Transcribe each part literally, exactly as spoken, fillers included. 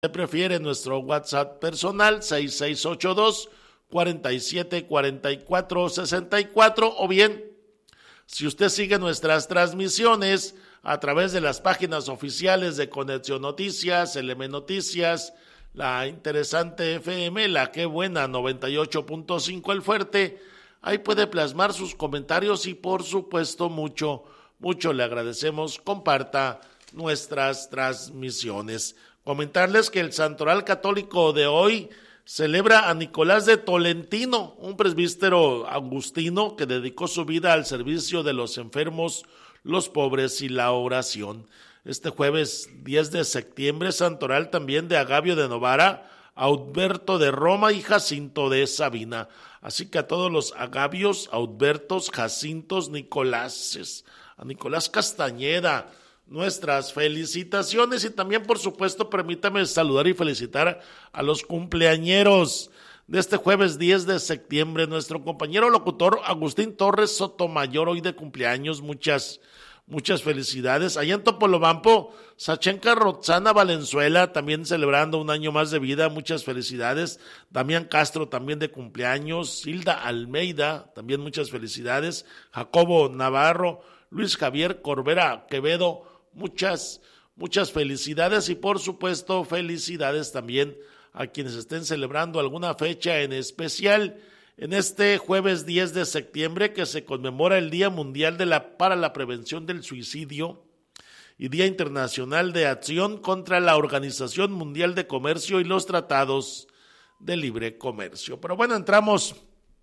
Se prefiere nuestro WhatsApp personal seis seis ocho dos, cuatro siete cuatro cuatro seis cuatro, o bien, si usted sigue nuestras transmisiones a través de las páginas oficiales de Conexión Noticias, L M Noticias, la Interesante F M, la Qué Buena noventa y ocho punto cinco El Fuerte, ahí puede plasmar sus comentarios y por supuesto mucho, mucho le agradecemos, comparta nuestras transmisiones. Comentarles que el Santoral Católico de hoy celebra a Nicolás de Tolentino, un presbítero agustino que dedicó su vida al servicio de los enfermos, los pobres y la oración. Este jueves diez de septiembre, Santoral también de Agavio de Novara, Audberto de Roma y Jacinto de Sabina. Así que a todos los Agavios, Audbertos, Jacintos, Nicoláses, a Nicolás Castañeda, nuestras felicitaciones, y también por supuesto permítame saludar y felicitar a los cumpleañeros de este jueves diez de septiembre, nuestro compañero locutor Agustín Torres Sotomayor, hoy de cumpleaños, muchas, muchas felicidades. Allá en Topolobampo, Sachenka Roxana Valenzuela, también celebrando un año más de vida, muchas felicidades. Damián Castro, también de cumpleaños. Hilda Almeida, también muchas felicidades. Jacobo Navarro, Luis Javier Corbera Quevedo, muchas, muchas felicidades, y por supuesto felicidades también a quienes estén celebrando alguna fecha en especial en este jueves diez de septiembre, que se conmemora el Día Mundial de la, para la Prevención del Suicidio y Día Internacional de Acción contra la Organización Mundial de Comercio y los Tratados de Libre Comercio. Pero bueno, entramos...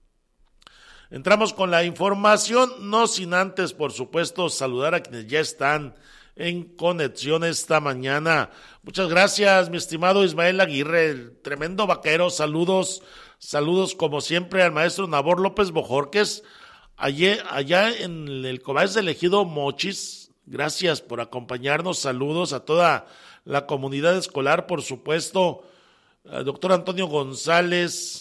Entramos con la información, no sin antes, por supuesto, saludar a quienes ya están en conexión esta mañana. Muchas gracias, mi estimado Ismael Aguirre, el tremendo vaquero. Saludos, saludos como siempre al maestro Nabor López Bojorques, allá, allá en el Cobás del Ejido Mochis. Gracias por acompañarnos. Saludos a toda la comunidad escolar, por supuesto, al doctor Antonio González.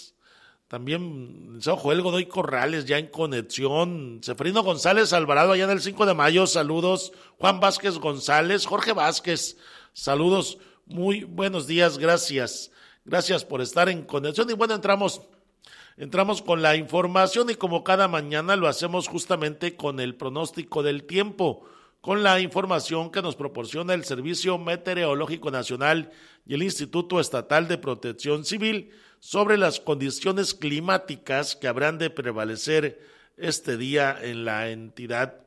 También San Joel Godoy Corrales ya en conexión, Seferino González Alvarado allá en el cinco de mayo, saludos, Juan Vázquez González, Jorge Vázquez, saludos, muy buenos días, gracias, gracias por estar en conexión. Y bueno, entramos, entramos con la información, y como cada mañana lo hacemos justamente con el pronóstico del tiempo, con la información que nos proporciona el Servicio Meteorológico Nacional y el Instituto Estatal de Protección Civil sobre las condiciones climáticas que habrán de prevalecer este día en la entidad.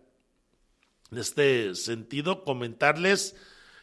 En este sentido, comentarles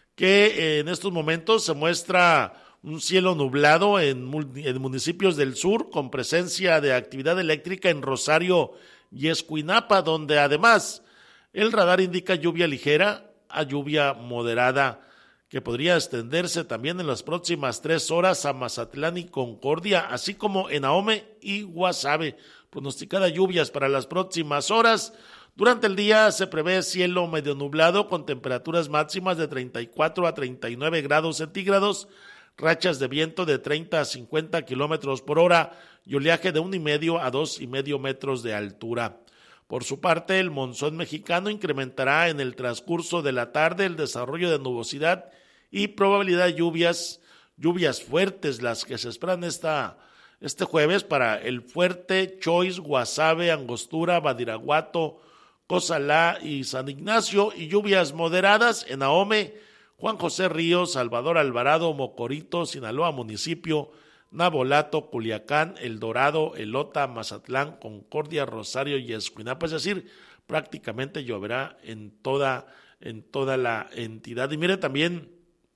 que en estos momentos se muestra un cielo nublado en, en municipios del sur, con presencia de actividad eléctrica en Rosario y Escuinapa, donde además el radar indica lluvia ligera a lluvia moderada, que podría extenderse también en las próximas tres horas a Mazatlán y Concordia, así como en Ahome y Guasave. Pronosticada lluvias para las próximas horas. Durante el día se prevé cielo medio nublado con temperaturas máximas de treinta y cuatro a treinta y nueve grados centígrados, rachas de viento de treinta a cincuenta kilómetros por hora y oleaje de uno y medio a dos y medio metros de altura. Por su parte, el monzón mexicano incrementará en el transcurso de la tarde el desarrollo de nubosidad y probabilidad de lluvias, lluvias fuertes, las que se esperan esta, este jueves para el Fuerte, Choix, Guasave, Angostura, Badiraguato, Cozalá y San Ignacio, y lluvias moderadas en Ahome, Juan José Ríos, Salvador Alvarado, Mocorito, Sinaloa Municipio, Nabolato, Culiacán, El Dorado, Elota, Mazatlán, Concordia, Rosario y Escuinapa, es decir, prácticamente lloverá en toda, en toda la entidad. Y mire, también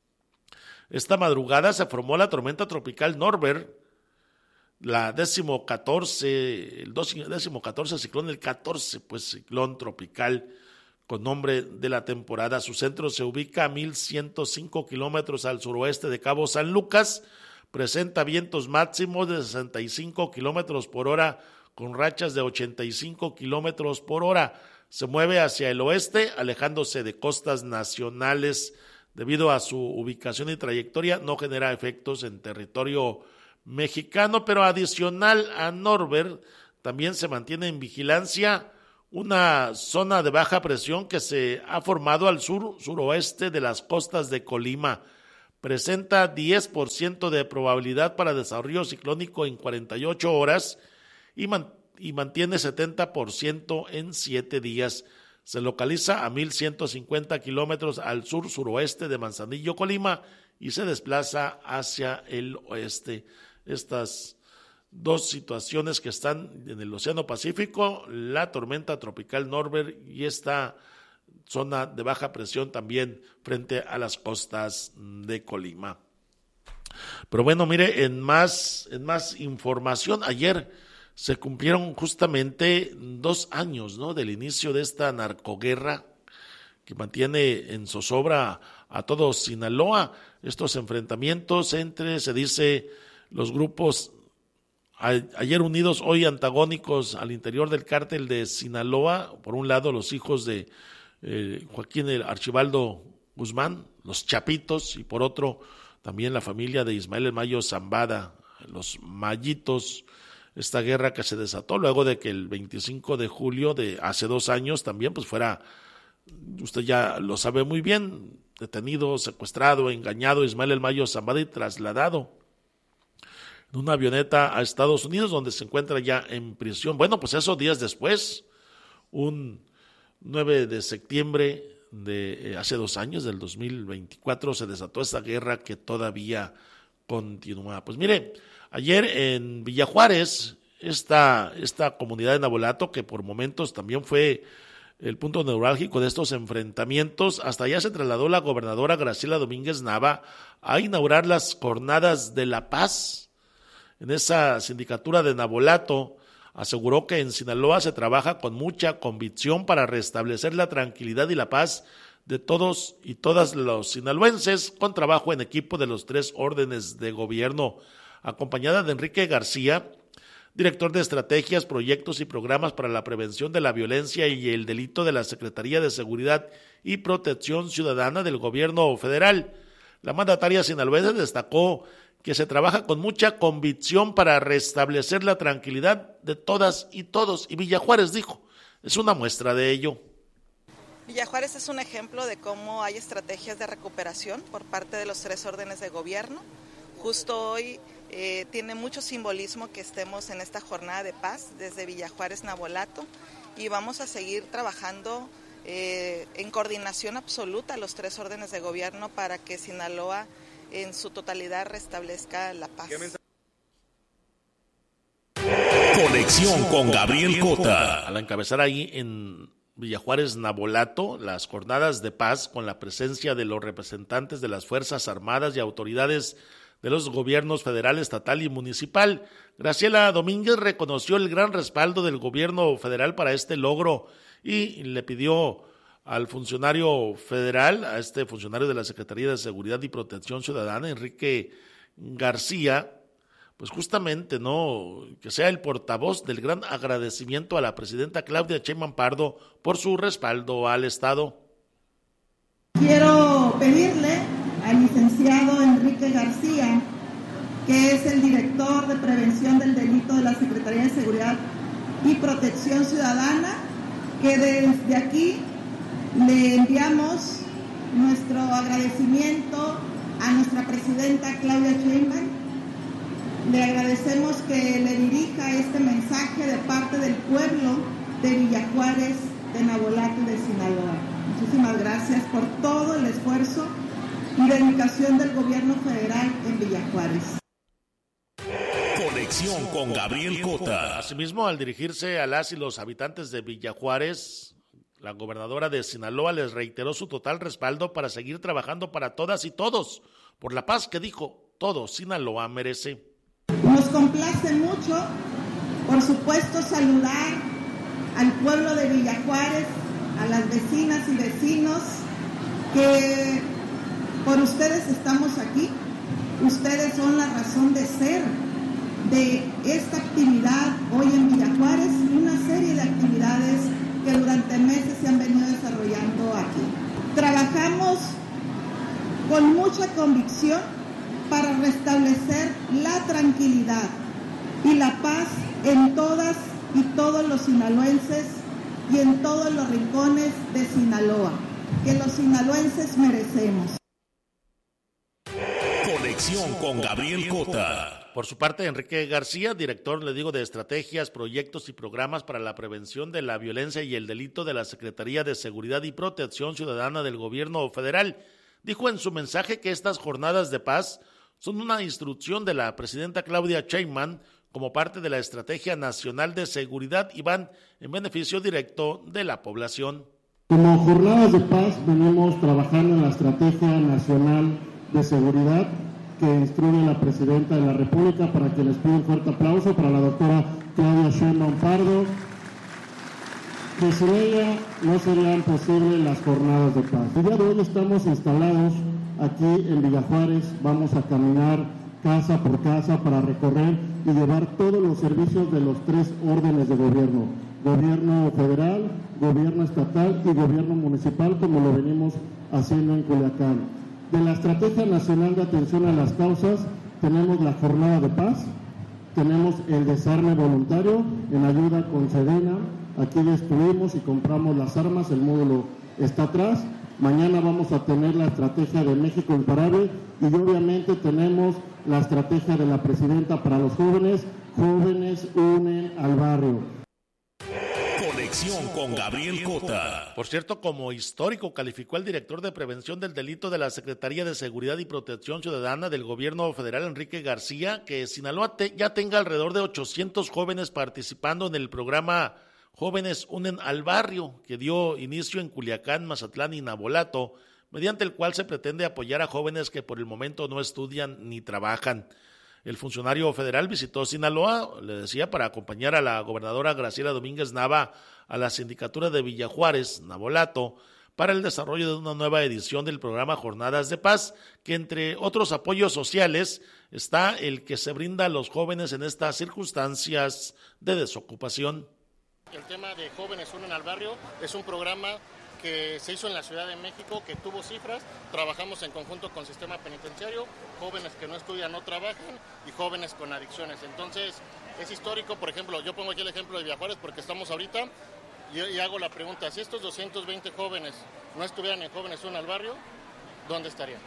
esta madrugada se formó la tormenta tropical Norbert, la décimo catorce, el décimo catorce ciclón, el catorce pues ciclón tropical con nombre de la temporada. Su centro se ubica a mil ciento cinco kilómetros al suroeste de Cabo San Lucas. Presenta vientos máximos de sesenta y cinco kilómetros por hora con rachas de ochenta y cinco kilómetros por hora. Se mueve hacia el oeste, alejándose de costas nacionales. Debido a su ubicación y trayectoria, no genera efectos en territorio mexicano, pero adicional a Norbert, también se mantiene en vigilancia una zona de baja presión que se ha formado al sur, suroeste de las costas de Colima. presenta diez por ciento de probabilidad para desarrollo ciclónico en cuarenta y ocho horas y, man, y mantiene setenta por ciento en siete días. Se localiza a mil ciento cincuenta kilómetros al sur-suroeste de Manzanillo, Colima, y se desplaza hacia el oeste. Estas dos situaciones que están en el Océano Pacífico, la tormenta tropical Norbert y esta zona de baja presión también frente a las costas de Colima. Pero bueno, mire, en más, en más información, ayer se cumplieron justamente dos años, ¿no?, del inicio de esta narcoguerra que mantiene en zozobra a todo Sinaloa. Estos enfrentamientos entre, se dice, los grupos ayer unidos, hoy antagónicos al interior del cártel de Sinaloa. Por un lado, los hijos de eh, Joaquín el Archibaldo Guzmán, los Chapitos, y por otro, también la familia de Ismael El Mayo Zambada, los Mayitos. Esta guerra que se desató luego de que el veinticinco de julio de hace dos años también pues fuera, usted ya lo sabe muy bien, detenido, secuestrado, engañado Ismael El Mayo Zambada y trasladado en una avioneta a Estados Unidos, donde se encuentra ya en prisión. Bueno, pues esos días después, un nueve de septiembre de eh, hace dos años, del dos mil veinticuatro, se desató esta guerra que todavía continúa. Pues mire, ayer en Villa Juárez, esta, esta comunidad de Navolato, que por momentos también fue el punto neurálgico de estos enfrentamientos, hasta allá se trasladó la gobernadora Graciela Domínguez Nava a inaugurar las Jornadas de la Paz. En esa sindicatura de Navolato aseguró que en Sinaloa se trabaja con mucha convicción para restablecer la tranquilidad y la paz de todos y todas los sinaloenses, con trabajo en equipo de los tres órdenes de gobierno, acompañada de Enrique García, director de Estrategias, Proyectos y Programas para la Prevención de la Violencia y el Delito de la Secretaría de Seguridad y Protección Ciudadana del Gobierno Federal. La mandataria sinaloense destacó que se trabaja con mucha convicción para restablecer la tranquilidad de todas y todos, y Villa Juárez, dijo, es una muestra de ello. Villa Juárez es un ejemplo de cómo hay estrategias de recuperación por parte de los tres órdenes de gobierno. Justo hoy eh, tiene mucho simbolismo que estemos en esta jornada de paz desde Villa Juárez, Navolato, y vamos a seguir trabajando eh, en coordinación absoluta los tres órdenes de gobierno para que Sinaloa en su totalidad restablezca la paz. Conexión con Gabriel Cota. Al encabezar ahí en Villa Juárez, Navolato, las jornadas de paz con la presencia de los representantes de las Fuerzas Armadas y autoridades de los gobiernos federal, estatal y municipal, Graciela Domínguez reconoció el gran respaldo del gobierno federal para este logro y le pidió al funcionario federal, a este funcionario de la Secretaría de Seguridad y Protección Ciudadana, Enrique García, pues justamente, ¿no?, que sea el portavoz del gran agradecimiento a la presidenta Claudia Sheinbaum Pardo por su respaldo al Estado. Quiero pedirle al licenciado Enrique García, que es el director de Prevención del Delito de la Secretaría de Seguridad y Protección Ciudadana, que desde aquí le enviamos nuestro agradecimiento a nuestra presidenta Claudia Sheinbaum. Le agradecemos que le dirija este mensaje de parte del pueblo de Villa Juárez, de Navolato y de Sinaloa. Muchísimas gracias por todo el esfuerzo y dedicación del gobierno federal en Villa Juárez. Conexión con Gabriel Cota. Asimismo, al dirigirse a las y los habitantes de Villa Juárez, la gobernadora de Sinaloa les reiteró su total respaldo para seguir trabajando para todas y todos, por la paz que dijo, todo Sinaloa merece. Nos complace mucho, por supuesto, saludar al pueblo de Villa Juárez, a las vecinas y vecinos, que por ustedes estamos aquí. Ustedes son la razón de ser de esta actividad hoy en Villa Juárez y una serie de actividades que durante meses se han venido desarrollando aquí. Trabajamos con mucha convicción para restablecer la tranquilidad y la paz en todas y todos los sinaloenses y en todos los rincones de Sinaloa, que los sinaloenses merecemos. Conexión con Gabriel Cota. Por su parte, Enrique García, director, le digo, de estrategias, proyectos y programas para la prevención de la violencia y el delito de la Secretaría de Seguridad y Protección Ciudadana del Gobierno Federal, dijo en su mensaje que estas jornadas de paz son una instrucción de la presidenta Claudia Sheinbaum como parte de la Estrategia Nacional de Seguridad y van en beneficio directo de la población. Como jornadas de paz venimos trabajando en la Estrategia Nacional de Seguridad que instruye la Presidenta de la República, para que les pido un fuerte aplauso para la doctora Claudia Sheinbaum Pardo, que sin ella no serían posibles las jornadas de paz. El día de hoy estamos instalados aquí en Villa Juárez, vamos a caminar casa por casa para recorrer y llevar todos los servicios de los tres órdenes de gobierno, gobierno federal, gobierno estatal y gobierno municipal, como lo venimos haciendo en Culiacán. De la Estrategia Nacional de Atención a las Causas tenemos la Jornada de Paz, tenemos el desarme voluntario en ayuda con Sedena, aquí ya estuvimos y compramos las armas, el módulo está atrás. Mañana vamos a tener la estrategia de México Imparable y obviamente tenemos la estrategia de la presidenta para los jóvenes, Jóvenes Unen al Barrio. Conexión con Gabriel Cota. Por cierto, como histórico calificó el director de Prevención del Delito de la Secretaría de Seguridad y Protección Ciudadana del Gobierno Federal, Enrique García, que Sinaloa te, ya tenga alrededor de ochocientos jóvenes participando en el programa Jóvenes Unen al Barrio, que dio inicio en Culiacán, Mazatlán y Navolato, mediante el cual se pretende apoyar a jóvenes que por el momento no estudian ni trabajan. El funcionario federal visitó Sinaloa, le decía, para acompañar a la gobernadora Graciela Domínguez Nava a la sindicatura de Villa Juárez, Navolato, para el desarrollo de una nueva edición del programa Jornadas de Paz, que entre otros apoyos sociales está el que se brinda a los jóvenes en estas circunstancias de desocupación. El tema de Jóvenes Unen al Barrio es un programa que se hizo en la Ciudad de México, que tuvo cifras. Trabajamos en conjunto con Sistema Penitenciario, jóvenes que no estudian, no trabajan y jóvenes con adicciones. Entonces es histórico. Por ejemplo, yo pongo aquí el ejemplo de Villa Juárez porque estamos ahorita y, y hago la pregunta, si estos doscientos veinte jóvenes no estuvieran en Jóvenes Unen al Barrio, ¿dónde estarían?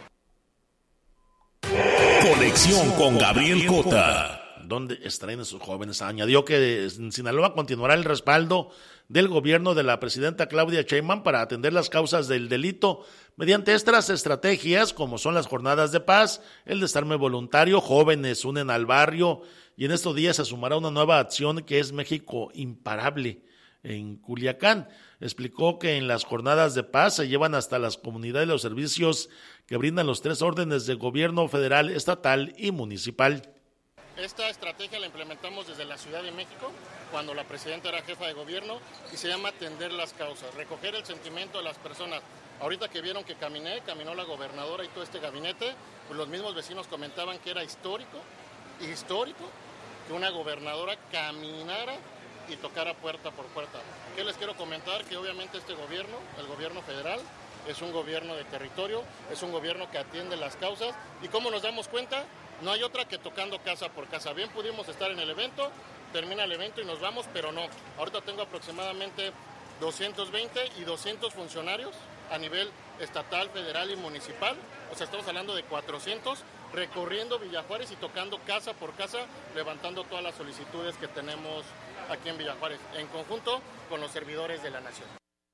Conexión con Gabriel Cota. ¿Dónde estarán esos jóvenes? Añadió que en Sinaloa continuará el respaldo del gobierno de la presidenta Claudia Sheinbaum para atender las causas del delito mediante estas estrategias, como son las jornadas de paz, el desarme voluntario, Jóvenes Unen al Barrio, y en estos días se sumará una nueva acción que es México Imparable en Culiacán. Explicó que en las jornadas de paz se llevan hasta las comunidades los servicios que brindan los tres órdenes de gobierno federal, estatal y municipal. Esta estrategia la implementamos desde la Ciudad de México, cuando la presidenta era jefa de gobierno, y se llama atender las causas, recoger el sentimiento de las personas. Ahorita que vieron que caminé, caminó la gobernadora y todo este gabinete, pues los mismos vecinos comentaban que era histórico, histórico, que una gobernadora caminara y tocara puerta por puerta. ¿Qué les quiero comentar? Que obviamente este gobierno, el gobierno federal, es un gobierno de territorio, es un gobierno que atiende las causas. ¿Y cómo nos damos cuenta? No hay otra que tocando casa por casa. Bien pudimos estar en el evento, termina el evento y nos vamos, pero no. Ahorita tengo aproximadamente doscientos veinte y doscientos funcionarios a nivel estatal, federal y municipal. O sea, estamos hablando de cuatrocientos recorriendo Villa Juárez y tocando casa por casa, levantando todas las solicitudes que tenemos aquí en Villa Juárez, en conjunto con los servidores de la nación.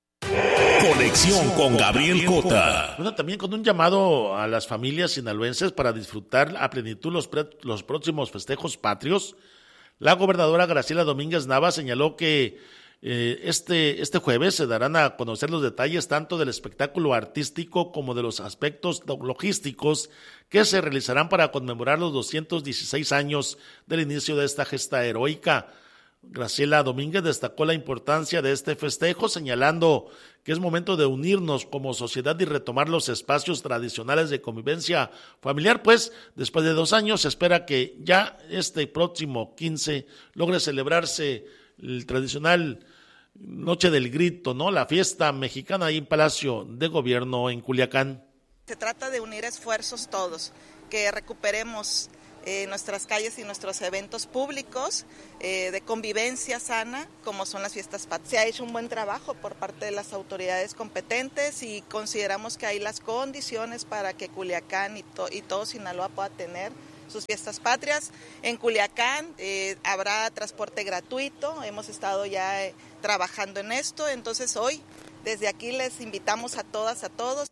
Conexión con Gabriel Cota. Bueno, también con un llamado a las familias sinaloenses para disfrutar a plenitud los, pre- los próximos festejos patrios. La gobernadora Graciela Domínguez Nava señaló que eh, este, este jueves se darán a conocer los detalles tanto del espectáculo artístico como de los aspectos logísticos que se realizarán para conmemorar los doscientos dieciséis años del inicio de esta gesta heroica. Graciela Domínguez destacó la importancia de este festejo, señalando que es momento de unirnos como sociedad y retomar los espacios tradicionales de convivencia familiar, pues después de dos años se espera que ya este próximo quince logre celebrarse el tradicional Noche del Grito, ¿no? La fiesta mexicana ahí en Palacio de Gobierno en Culiacán. Se trata de unir esfuerzos todos, que recuperemos eh, nuestras calles y nuestros eventos públicos eh, de convivencia sana, como son las fiestas patrias. Se ha hecho un buen trabajo por parte de las autoridades competentes y consideramos que hay las condiciones para que Culiacán y, to- y todo Sinaloa pueda tener sus fiestas patrias. En Culiacán eh, habrá transporte gratuito, hemos estado ya eh, trabajando en esto, entonces hoy desde aquí les invitamos a todas, a todos.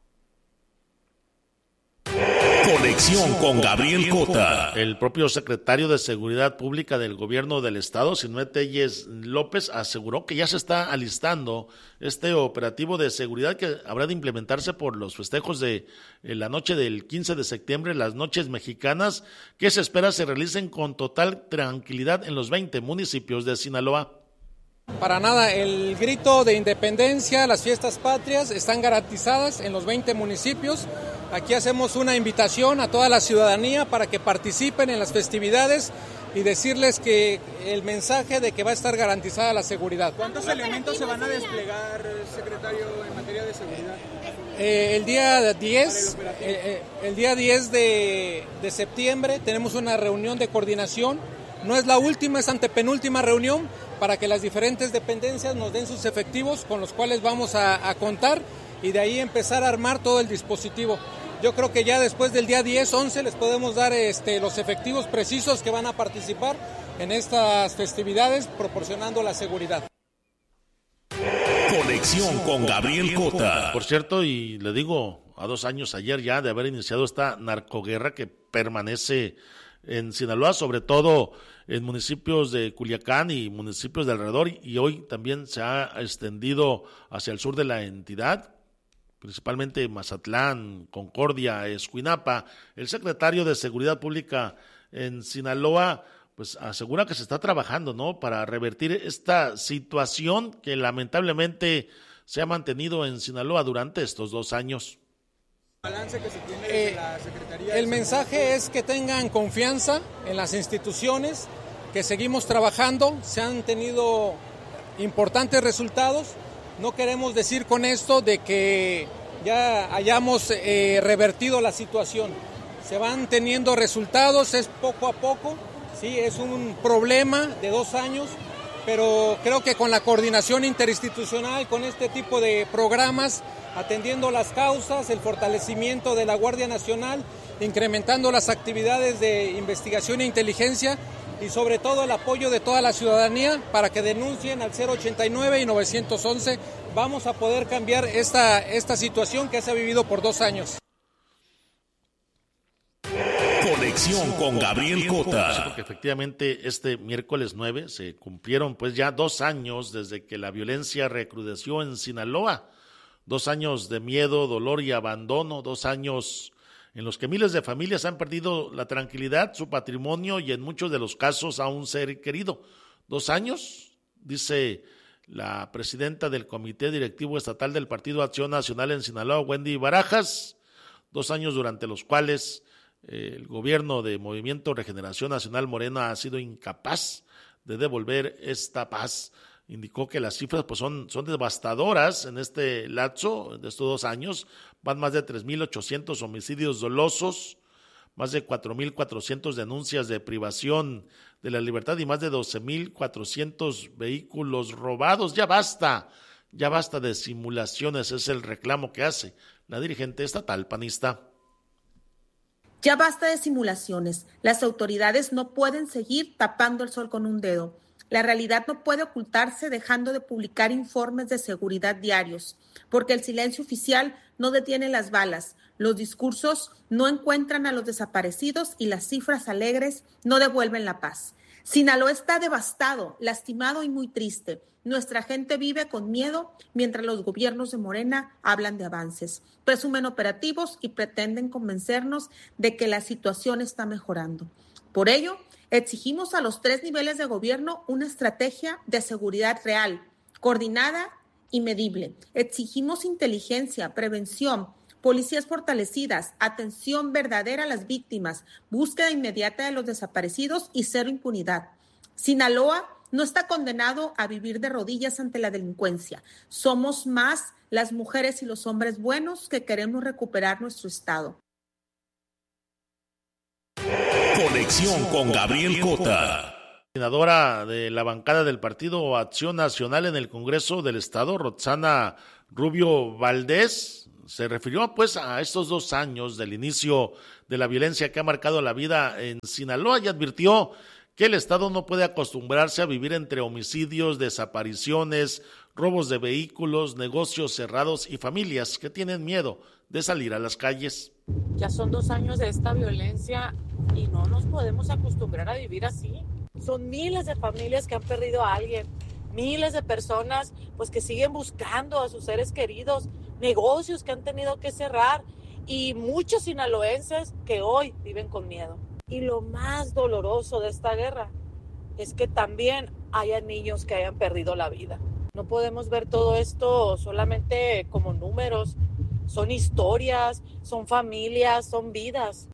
Conexión con Gabriel Cota. El propio secretario de Seguridad Pública del Gobierno del Estado, Sinué Telles López, aseguró que ya se está alistando este operativo de seguridad que habrá de implementarse por los festejos de la noche del quince de septiembre, las noches mexicanas, que se espera se realicen con total tranquilidad en los veinte municipios de Sinaloa. Para nada, el grito de independencia, las fiestas patrias están garantizadas en los veinte municipios. Aquí hacemos una invitación a toda la ciudadanía para que participen en las festividades y decirles que el mensaje de que va a estar garantizada la seguridad. ¿Cuántos elementos se van a desplegar, secretario, en materia de seguridad? Eh, el día diez, eh, el día diez de, de septiembre tenemos una reunión de coordinación. No es la última, es antepenúltima reunión para que las diferentes dependencias nos den sus efectivos con los cuales vamos a, a contar y de ahí empezar a armar todo el dispositivo. Yo creo que ya después del día diez, once les podemos dar este, los efectivos precisos que van a participar en estas festividades proporcionando la seguridad. Conexión con Gabriel Cota. Por cierto, y le digo, a dos años ayer ya de haber iniciado esta narcoguerra que permanece en Sinaloa, sobre todo en municipios de Culiacán y municipios de alrededor, y hoy también se ha extendido hacia el sur de la entidad, principalmente Mazatlán, Concordia, Escuinapa. El secretario de Seguridad Pública en Sinaloa pues asegura que se está trabajando, ¿no?, para revertir esta situación que lamentablemente se ha mantenido en Sinaloa durante estos dos años. Balance que se tiene Eh, de la Secretaría. el mensaje es que tengan confianza en las instituciones, que seguimos trabajando, se han tenido importantes resultados. No queremos decir con esto de que ya hayamos eh, revertido la situación. Se van teniendo resultados, es poco a poco, sí, es un problema de dos años, pero creo que con la coordinación interinstitucional, con este tipo de programas, atendiendo las causas, el fortalecimiento de la Guardia Nacional, incrementando las actividades de investigación e inteligencia y sobre todo el apoyo de toda la ciudadanía para que denuncien al cero ochenta y nueve y nueve once, vamos a poder cambiar esta, esta situación que se ha vivido por dos años. Conexión con Gabriel Sí, Cota. porque efectivamente este miércoles nueve se cumplieron pues ya dos años desde que la violencia recrudeció en Sinaloa. Dos años de miedo, dolor y abandono, dos años en los que miles de familias han perdido la tranquilidad, su patrimonio y en muchos de los casos a un ser querido. Dos años, dice la presidenta del Comité Directivo Estatal del Partido Acción Nacional en Sinaloa, Wendy Barajas, dos años durante los cuales eh, el gobierno de Movimiento Regeneración Nacional Morena ha sido incapaz de devolver esta paz. Indicó que las cifras pues son, son devastadoras en este lapso de estos dos años. Van más de tres mil ochocientos homicidios dolosos, más de cuatro mil cuatrocientas denuncias de privación de la libertad y más de doce mil cuatrocientos vehículos robados. Ya basta, ya basta de simulaciones, es el reclamo que hace la dirigente estatal panista. Ya basta de simulaciones. Las autoridades no pueden seguir tapando el sol con un dedo. La realidad no puede ocultarse dejando de publicar informes de seguridad diarios, porque el silencio oficial no detiene las balas, los discursos no encuentran a los desaparecidos y las cifras alegres no devuelven la paz. Sinaloa está devastado, lastimado y muy triste. Nuestra gente vive con miedo mientras los gobiernos de Morena hablan de avances, presumen operativos y pretenden convencernos de que la situación está mejorando. Por ello, exigimos a los tres niveles de gobierno una estrategia de seguridad real, coordinada y medible. Exigimos inteligencia, prevención, policías fortalecidas, atención verdadera a las víctimas, búsqueda inmediata de los desaparecidos y cero impunidad. Sinaloa no está condenado a vivir de rodillas ante la delincuencia. Somos más las mujeres y los hombres buenos que queremos recuperar nuestro estado. Conexión con Gabriel Cota. Coordinadora de la bancada del Partido Acción Nacional en el Congreso del Estado, Roxana Rubio Valdés, se refirió pues a estos dos años del inicio de la violencia que ha marcado la vida en Sinaloa y advirtió que el Estado no puede acostumbrarse a vivir entre homicidios, desapariciones, robos de vehículos, negocios cerrados y familias que tienen miedo de salir a las calles. Ya son dos años de esta violencia y no nos podemos acostumbrar a vivir así. Son miles de familias que han perdido a alguien, miles de personas pues que siguen buscando a sus seres queridos, negocios que han tenido que cerrar y muchos sinaloenses que hoy viven con miedo. Y lo más doloroso de esta guerra es que también haya niños que hayan perdido la vida. No podemos ver todo esto solamente como números, son historias, son familias, son vidas.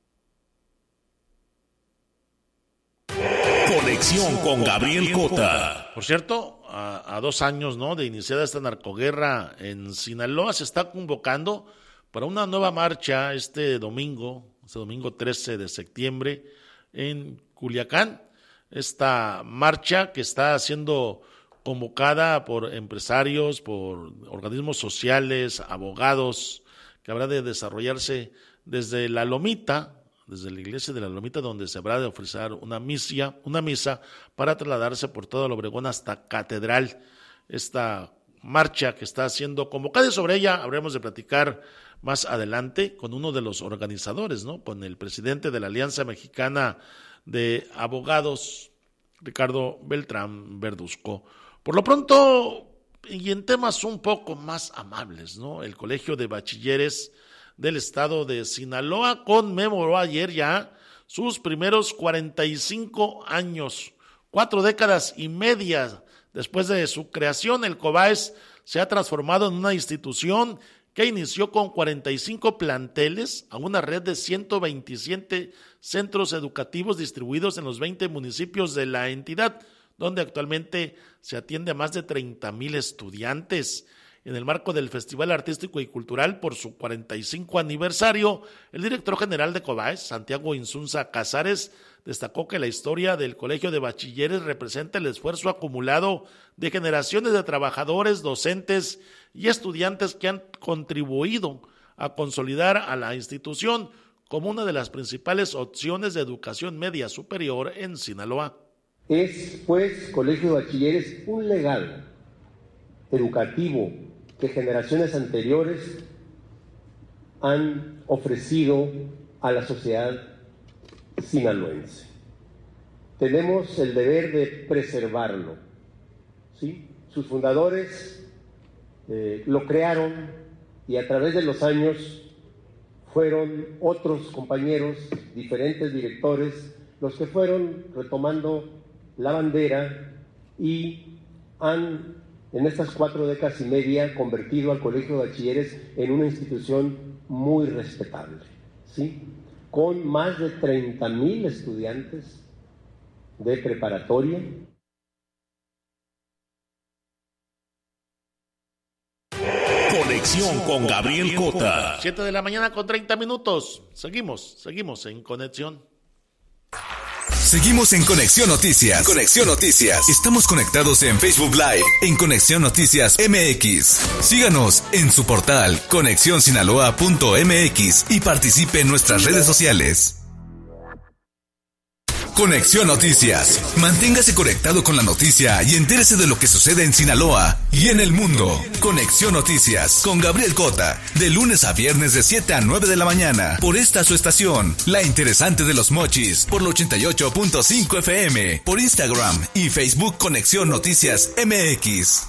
Conexión con Gabriel Cota. Por cierto, a, a dos años, ¿no?, de iniciada esta narcoguerra en Sinaloa, se está convocando para una nueva marcha este domingo, este domingo trece de septiembre, en Culiacán. Esta marcha que está siendo convocada por empresarios, por organismos sociales, abogados, que habrá de desarrollarse desde la Lomita, desde la iglesia de la Lomita, donde se habrá de ofrecer una misa, una misa para trasladarse por todo el Obregón hasta Catedral. Esta marcha que está siendo convocada y sobre ella habremos de platicar más adelante con uno de los organizadores, ¿no?, con el presidente de la Alianza Mexicana de Abogados, Ricardo Beltrán Verduzco. Por lo pronto, y en temas un poco más amables, ¿no?, el Colegio de Bachilleres del Estado de Sinaloa conmemoró ayer ya sus primeros cuarenta y cinco años, cuatro décadas y media después de su creación. El COBAES se ha transformado en una institución que inició con cuarenta y cinco planteles a una red de ciento veintisiete centros educativos distribuidos en los veinte municipios de la entidad, donde actualmente se atiende a más de treinta mil estudiantes. En el marco del Festival Artístico y Cultural por su cuarenta y cinco aniversario, el director general de COBAES, Santiago Insunza Casares, destacó que la historia del Colegio de Bachilleres representa el esfuerzo acumulado de generaciones de trabajadores, docentes y estudiantes que han contribuido a consolidar a la institución como una de las principales opciones de educación media superior en Sinaloa. Es, pues, Colegio de Bachilleres un legado educativo que generaciones anteriores han ofrecido a la sociedad sinaloense. Tenemos el deber de preservarlo, ¿sí? Sus fundadores eh, lo crearon y a través de los años fueron otros compañeros, diferentes directores, los que fueron retomando la bandera y han, en estas cuatro décadas y media, convertido al Colegio de Bachilleres en una institución muy respetable, ¿sí?, con más de treinta mil estudiantes de preparatoria. Conexión con Gabriel Cota. siete de la mañana con treinta minutos. Seguimos, seguimos en Conexión. Seguimos en Conexión Noticias. Conexión Noticias. Estamos conectados en Facebook Live, en Conexión Noticias M X. Síganos en su portal conexión sinaloa punto m x y participe en nuestras redes sociales. Conexión Noticias. Manténgase conectado con la noticia y entérese de lo que sucede en Sinaloa y en el mundo. Conexión Noticias con Gabriel Cota, de lunes a viernes de siete a nueve de la mañana, por esta su estación, La Interesante de los Mochis, por la ochenta y ocho punto cinco F M, por Instagram y Facebook Conexión Noticias M X.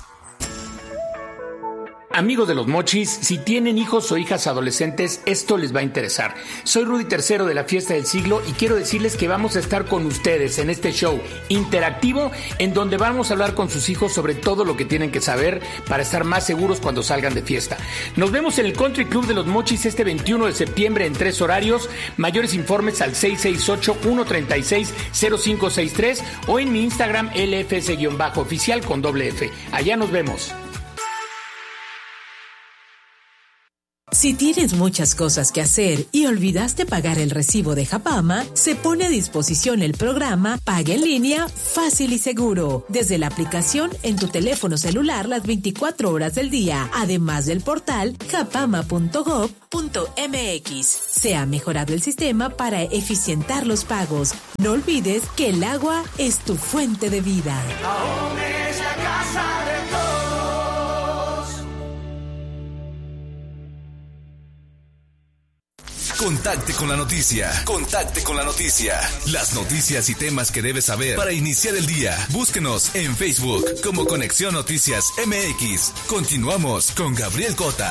Amigos de los Mochis, si tienen hijos o hijas adolescentes, esto les va a interesar. Soy Rudy Tercero de la Fiesta del Siglo y quiero decirles que vamos a estar con ustedes en este show interactivo en donde vamos a hablar con sus hijos sobre todo lo que tienen que saber para estar más seguros cuando salgan de fiesta. Nos vemos en el Country Club de los Mochis este veintiuno de septiembre en tres horarios. Mayores informes al seis seis ocho, uno tres seis, cero cinco seis tres o en mi Instagram L F S-oficial con doble F. Allá nos vemos. Si tienes muchas cosas que hacer y olvidaste pagar el recibo de Japama, se pone a disposición el programa Paga en Línea Fácil y Seguro, desde la aplicación en tu teléfono celular las veinticuatro horas del día, además del portal japama punto gob punto mx. Se ha mejorado el sistema para eficientar los pagos. No olvides que el agua es tu fuente de vida. Aún es la casa de todos. Contacte con la noticia. Contacte con la noticia. Las noticias y temas que debes saber para iniciar el día. Búsquenos en Facebook como Conexión Noticias M X. Continuamos con Gabriel Cota.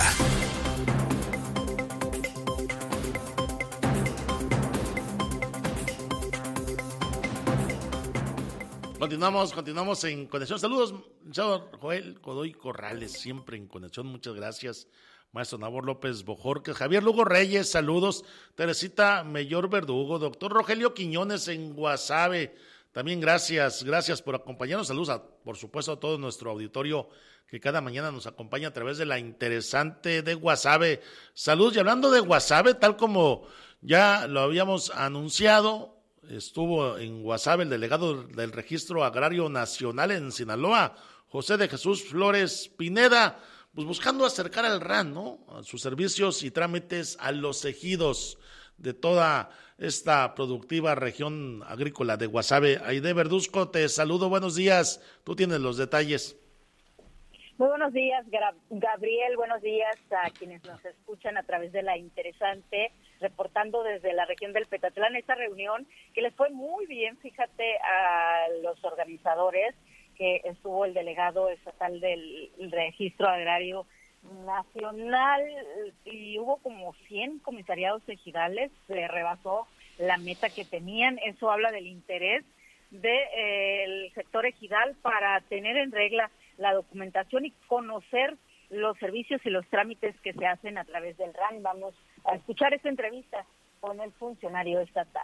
Continuamos, continuamos en conexión. Saludos, señor Joel Godoy Corrales, siempre en conexión. Muchas gracias, maestro Nabor López Bojorquez, Javier Lugo Reyes, saludos. Teresita Mellor Verdugo, doctor Rogelio Quiñones en Guasave, también gracias, gracias por acompañarnos. Saludos, a, por supuesto, a todo nuestro auditorio que cada mañana nos acompaña a través de la interesante de Guasave. Saludos, y hablando de Guasave, tal como ya lo habíamos anunciado, estuvo en Guasave el delegado del Registro Agrario Nacional en Sinaloa, José de Jesús Flores Pineda, pues buscando acercar al R A N, ¿no?, a sus servicios y trámites a los ejidos de toda esta productiva región agrícola de Guasave. Aide Verduzco, te saludo, buenos días, tú tienes los detalles. Muy buenos días, Gabriel, buenos días a quienes nos escuchan a través de la interesante, reportando desde la región del Petatlán esta reunión que les fue muy bien, fíjate, a los organizadores, que estuvo el delegado estatal del Registro Agrario Nacional y hubo como cien comisariados ejidales, se rebasó la meta que tenían. Eso habla del interés del de, eh, sector ejidal para tener en regla la documentación y conocer los servicios y los trámites que se hacen a través del R A N. Vamos a escuchar esta entrevista con el funcionario estatal.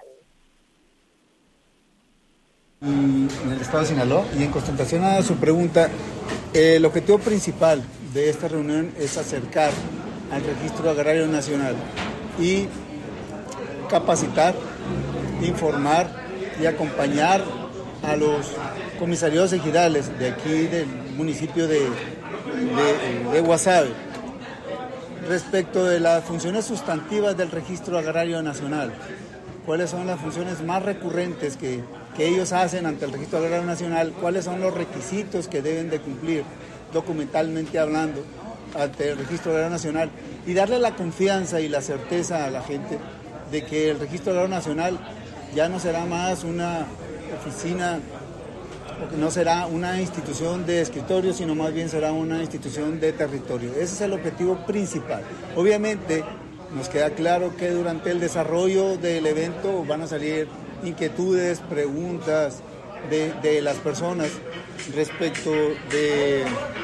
En el estado de Sinaloa, y en contestación a su pregunta, eh, el objetivo principal de esta reunión es acercar al Registro Agrario Nacional y capacitar, informar y acompañar a los comisariados ejidales de aquí del municipio de, de, de Guasave respecto de las funciones sustantivas del Registro Agrario Nacional. ¿Cuáles son las funciones más recurrentes que, que ellos hacen ante el Registro Agrario Nacional? ¿Cuáles son los requisitos que deben de cumplir documentalmente hablando ante el Registro Agrario Nacional? Y darle la confianza y la certeza a la gente de que el Registro Agrario Nacional ya no será más una oficina, porque no será una institución de escritorio, sino más bien será una institución de territorio. Ese es el objetivo principal. Obviamente, nos queda claro que durante el desarrollo del evento van a salir inquietudes, preguntas de, de las personas respecto de,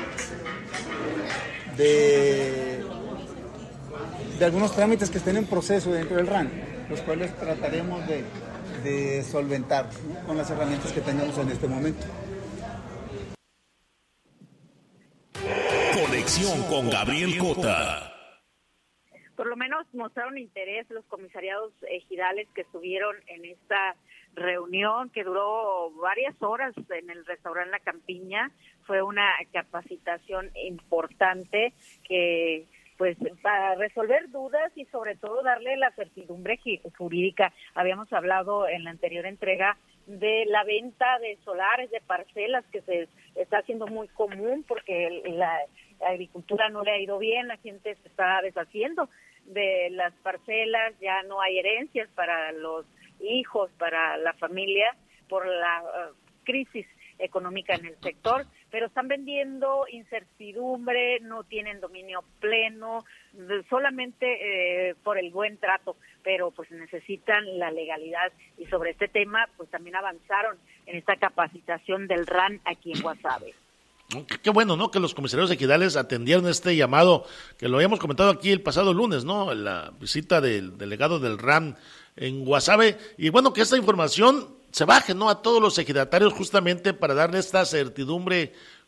de, de algunos trámites que estén en proceso dentro del R A N, los cuales trataremos de, de solventar, ¿no?, con las herramientas que tengamos en este momento. Conexión con Gabriel Cota. Por lo menos mostraron interés los comisariados ejidales que estuvieron en esta reunión que duró varias horas en el restaurante La Campiña. Fue una capacitación importante que, pues, para resolver dudas y sobre todo darle la certidumbre jurídica. Habíamos hablado en la anterior entrega de la venta de solares, de parcelas, que se está haciendo muy común porque la agricultura no le ha ido bien, la gente se está deshaciendo de las parcelas, ya no hay herencias para los hijos, para la familia, por la uh, crisis económica en el sector, pero están vendiendo incertidumbre, no tienen dominio pleno, solamente eh, por el buen trato, pero pues necesitan la legalidad, y sobre este tema pues también avanzaron en esta capacitación del R A N aquí en Guasave. Qué bueno, ¿no?, que los comisarios ejidales atendieron este llamado, que lo habíamos comentado aquí el pasado lunes, ¿no?, la visita del delegado del R A N en Guasave, y bueno, que esta información se baje, ¿no?, a todos los ejidatarios, justamente para darle esta certidumbre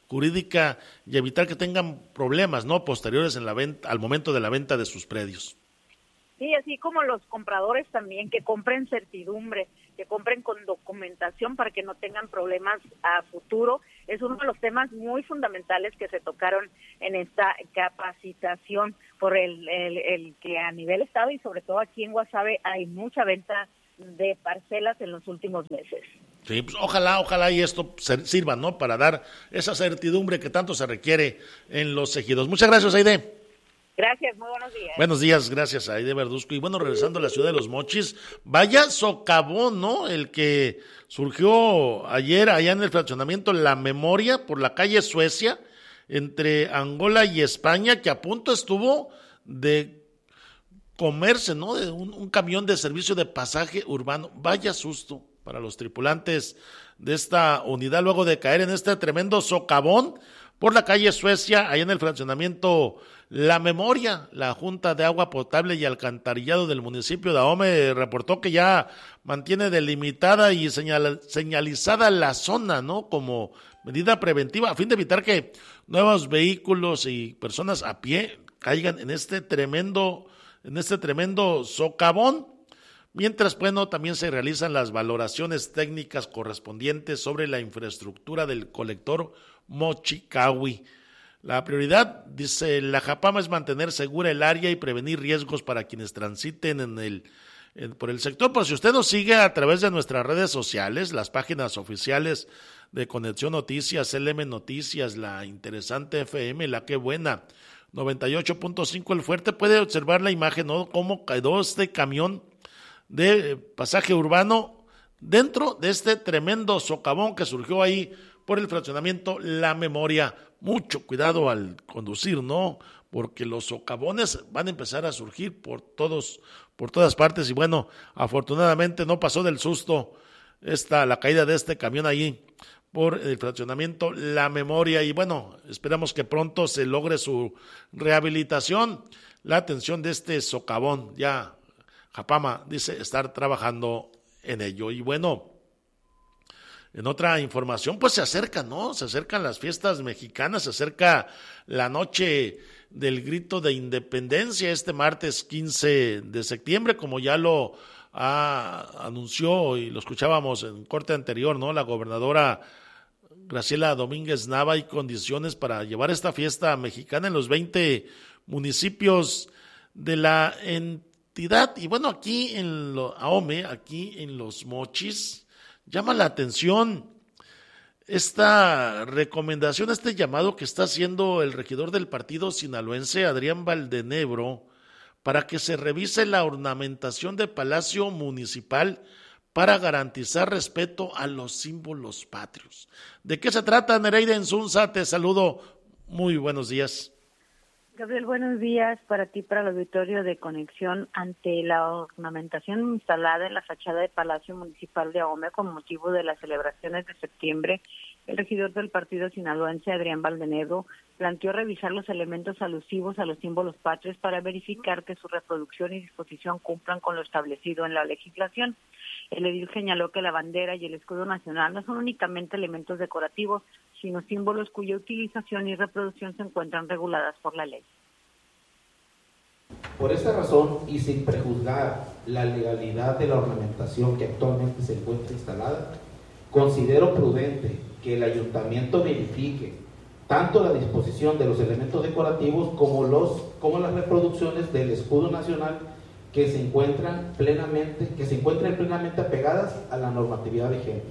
jurídica y evitar que tengan problemas, ¿no?, posteriores en la venta, al momento de la venta de sus predios. Sí, así como los compradores también, que compren certidumbre, que compren con documentación para que no tengan problemas a futuro. Es uno de los temas muy fundamentales que se tocaron en esta capacitación por el, el, el que a nivel estado y sobre todo aquí en Guasave hay mucha venta de parcelas en los últimos meses. Sí, pues ojalá, ojalá y esto sirva, ¿no?, para dar esa certidumbre que tanto se requiere en los ejidos. Muchas gracias, Aide. Gracias, muy buenos días. Buenos días, gracias a Aide Verduzco. Y bueno, regresando a la ciudad de Los Mochis, vaya socavón, ¿no?, el que surgió ayer allá en el fraccionamiento La Memoria por la calle Suecia, entre Angola y España, que a punto estuvo de comerse, ¿no?, de un, un camión de servicio de pasaje urbano. Vaya susto para los tripulantes de esta unidad luego de caer en este tremendo socavón por la calle Suecia, allá en el fraccionamiento La Memoria. La Junta de Agua Potable y Alcantarillado del municipio de Ahome reportó que ya mantiene delimitada y señal, señalizada la zona, ¿no?, como medida preventiva a fin de evitar que nuevos vehículos y personas a pie caigan en este tremendo, en este tremendo socavón. Mientras, bueno, también se realizan las valoraciones técnicas correspondientes sobre la infraestructura del colector Mochicahui. La prioridad, dice la Japama, es mantener segura el área y prevenir riesgos para quienes transiten en el en, por el sector. Por si usted nos sigue a través de nuestras redes sociales, las páginas oficiales de Conexión Noticias, L M Noticias, la Interesante F M, la Qué Buena, noventa y ocho punto cinco El Fuerte, puede observar la imagen, ¿no?, cómo quedó este camión de pasaje urbano dentro de este tremendo socavón que surgió ahí por el fraccionamiento La Memoria. Mucho cuidado al conducir, ¿no?, porque los socavones van a empezar a surgir por todos, por todas partes. Y bueno, afortunadamente no pasó del susto esta, la caída de este camión ahí por el fraccionamiento La Memoria. Y bueno, esperamos que pronto se logre su rehabilitación, la atención de este socavón. Ya Japama dice estar trabajando en ello. Y bueno, en otra información, pues se acercan, ¿no? Se acercan las fiestas mexicanas, se acerca la noche del grito de independencia este martes quince de septiembre, como ya lo ah, anunció y lo escuchábamos en corte anterior, ¿no?, la gobernadora Graciela Domínguez Nava. Hay condiciones para llevar esta fiesta mexicana en los veinte municipios de la entidad. Y bueno, aquí en lo, Ahome, aquí en Los Mochis, llama la atención esta recomendación, este llamado que está haciendo el regidor del partido sinaloense, Adrián Valdenebro, para que se revise la ornamentación de Palacio Municipal para garantizar respeto a los símbolos patrios. ¿De qué se trata, Nereida Insunza? Te saludo. Muy buenos días. Gabriel, buenos días para ti, para el auditorio de Conexión. Ante la ornamentación instalada en la fachada del Palacio Municipal de Ahome con motivo de las celebraciones de septiembre, el regidor del partido sinaloense, Adrián Valdenebro, planteó revisar los elementos alusivos a los símbolos patrios para verificar que su reproducción y disposición cumplan con lo establecido en la legislación. El edil señaló que la bandera y el escudo nacional no son únicamente elementos decorativos, sino símbolos cuya utilización y reproducción se encuentran reguladas por la ley. Por esta razón, y sin prejuzgar la legalidad de la ornamentación que actualmente se encuentra instalada, considero prudente que el ayuntamiento verifique tanto la disposición de los elementos decorativos como, los, como las reproducciones del escudo nacional que se encuentran plenamente, que se encuentren plenamente apegadas a la normatividad vigente.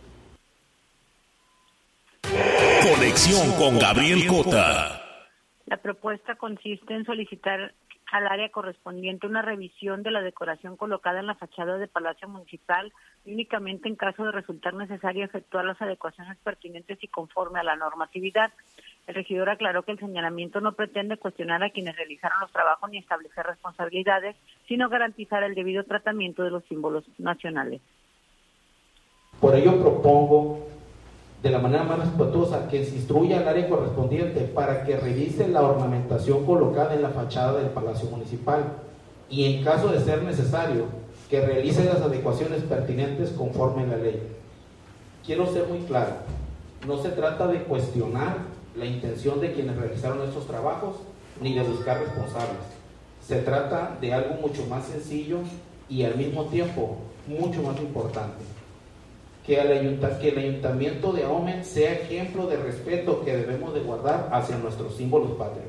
Conexión con Gabriel Cota. La propuesta consiste en solicitar al área correspondiente una revisión de la decoración colocada en la fachada del Palacio Municipal y únicamente en caso de resultar necesario efectuar las adecuaciones pertinentes y conforme a la normatividad. El regidor aclaró que el señalamiento no pretende cuestionar a quienes realizaron los trabajos ni establecer responsabilidades, sino garantizar el debido tratamiento de los símbolos nacionales. Por ello propongo de la manera más respetuosa que se instruya al área correspondiente para que revise la ornamentación colocada en la fachada del Palacio Municipal y en caso de ser necesario que realice las adecuaciones pertinentes conforme a la ley. Quiero ser muy claro, No se trata de cuestionar la intención de quienes realizaron estos trabajos, ni de buscar responsables. Se trata de algo mucho más sencillo y al mismo tiempo mucho más importante. Que el, ayunt- que el ayuntamiento de Ahome sea ejemplo de respeto que debemos de guardar hacia nuestros símbolos patrios.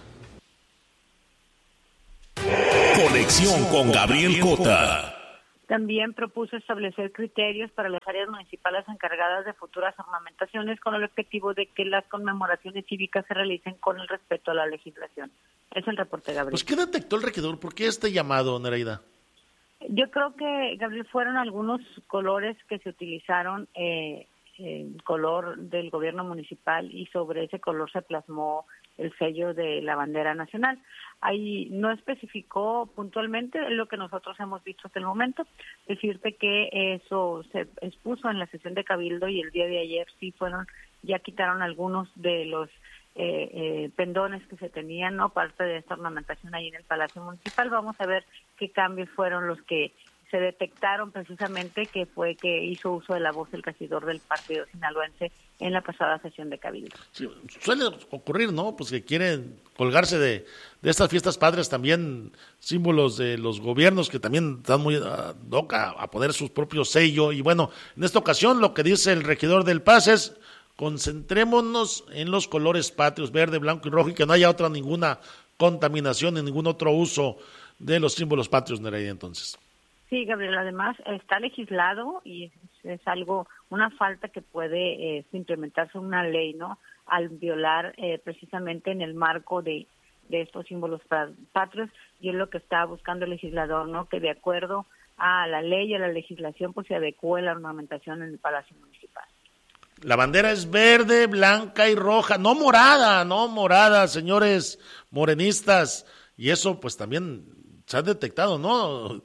Conexión con Gabriel Cota. También propuso establecer criterios para las áreas municipales encargadas de futuras ornamentaciones con el objetivo de que las conmemoraciones cívicas se realicen con el respeto a la legislación. Es el reporte, Gabriel. Pues, ¿qué detectó el regidor? ¿Por qué este llamado, Nereida? Yo creo que, Gabriel, fueron algunos colores que se utilizaron, eh, el color del gobierno municipal, y sobre ese color se plasmó el sello de la bandera nacional. Ahí no especificó puntualmente lo que nosotros hemos visto hasta el momento. Decirte que eso se expuso en la sesión de Cabildo y el día de ayer sí fueron, ya quitaron algunos de los eh, eh, pendones que se tenían, ¿no? Parte de esta ornamentación ahí en el Palacio Municipal. Vamos a ver qué cambios fueron los que se detectaron precisamente, que fue que hizo uso de la voz del regidor del partido sinaloense en la pasada sesión de Cabildo. Sí, suele ocurrir, ¿no? Pues que quieren colgarse de, de estas fiestas patrias también símbolos de los gobiernos que también están muy uh, doca a poner su propio sello. Y bueno, en esta ocasión lo que dice el regidor del Paz es: concentrémonos en los colores patrios, verde, blanco y rojo, y que no haya otra ninguna contaminación ni ningún otro uso de los símbolos patrios, Nereida, entonces. Sí, Gabriel, además está legislado y es, es algo, una falta que puede eh, implementarse una ley, ¿no? Al violar eh, precisamente en el marco de, de estos símbolos patrios, y es lo que está buscando el legislador, ¿no? Que de acuerdo a la ley y a la legislación pues se adecue la ornamentación en el Palacio Municipal. La bandera es verde, blanca y roja, no morada, no morada, señores morenistas, y eso pues también se ha detectado, ¿no?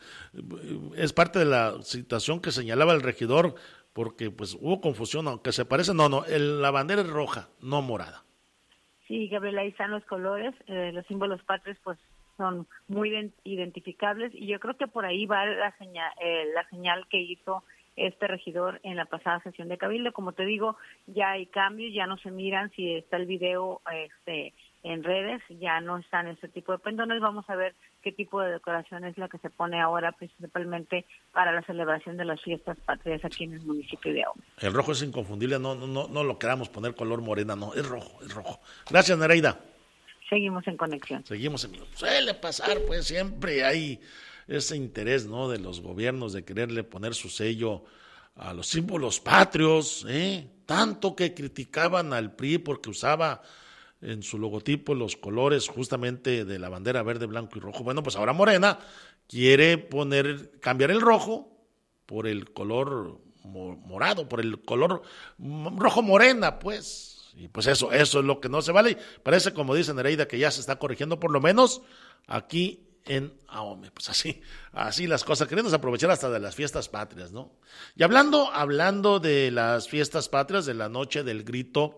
Es parte de la situación que señalaba el regidor, porque pues hubo confusión, aunque se parece, no, no, el, la bandera es roja, no morada. Sí, Gabriel, ahí están los colores, eh, los símbolos patrios pues son muy identificables, y yo creo que por ahí va la señal, eh, la señal que hizo este regidor en la pasada sesión de Cabildo. Como te digo, ya hay cambios, ya no se miran si está el video este en redes, ya no están ese tipo de pendones. Vamos a ver qué tipo de decoración es la que se pone ahora principalmente para la celebración de las fiestas patrias aquí en el municipio de Ahome. El rojo es inconfundible, no no no lo queramos poner color morena, no, es rojo, es rojo. Gracias, Nereida. Seguimos en conexión. Seguimos en suele pasar, pues siempre hay ese interés, ¿no?, de los gobiernos de quererle poner su sello a los símbolos patrios, ¿eh? Tanto que criticaban al P R I porque usaba en su logotipo los colores justamente de la bandera verde, blanco y rojo. Bueno, pues ahora Morena quiere poner, cambiar el rojo por el color morado, por el color rojo morena, pues. Y pues eso, eso es lo que no se vale. Parece, como dice Nereida, que ya se está corrigiendo, por lo menos aquí en Ahome. Pues así, así las cosas, queriendo aprovechar hasta de las fiestas patrias, ¿no? Y hablando, hablando de las fiestas patrias, de la noche del grito,